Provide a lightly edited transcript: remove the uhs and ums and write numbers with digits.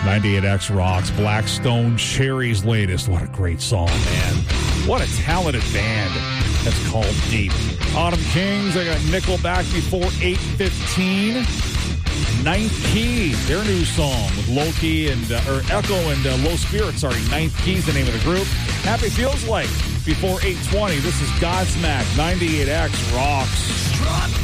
98X rocks. Blackstone Cherry's latest. What a great song, man. What a talented band. That's called Deep. Autumn Kings, I got Nickelback before 8:15. Ninth Key, their new song with Loki and Echo and Low Spirit. Sorry, Ninth Key is the name of the group. Happy Feels Like before 8:20. This is Godsmack. 98X rocks.